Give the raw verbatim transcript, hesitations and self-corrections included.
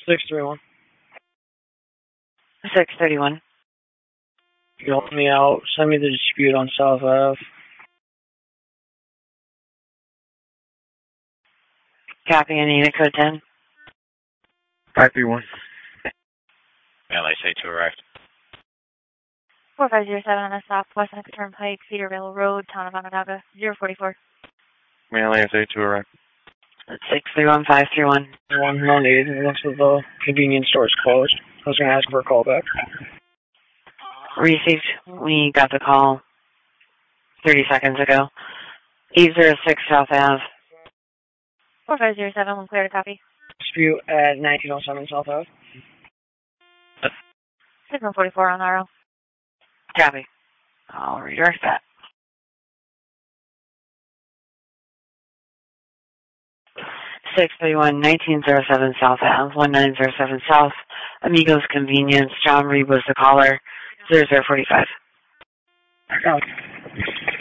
six three one. six thirty-one. You help me out. Send me the dispute on South Ave. Copy, and unit code ten. five three one. L A say to arrive. four five zero seven on a stop, West Seneca Turnpike, Cedarville Road, Town of Onondaga, zero forty-four. L A say to arrive. six three one five three one. One no need. It looks as though convenience store is closed. I was going to ask for a call back. Received. We got the call thirty seconds ago. eight zero six South Ave. four five zero seven, one clear to copy. Dispute at nineteen oh seven South Ave. Signal forty-four on R O. Copy. I'll redirect that. six three one nineteen oh seven South Ave, one nine zero seven South, Amigos Convenience, John Reed was the caller, zero zero four five. I got it.